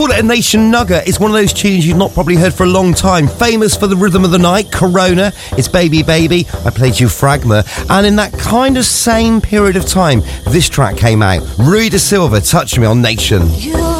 Call It a Nation Nugget is one of those tunes you've not probably heard for a long time. Famous for the rhythm of the night, Corona, it's Baby Baby, I played you Fragma, and in that kind of same period of time, this track came out. Rui da Silva, Touch Me on Nation.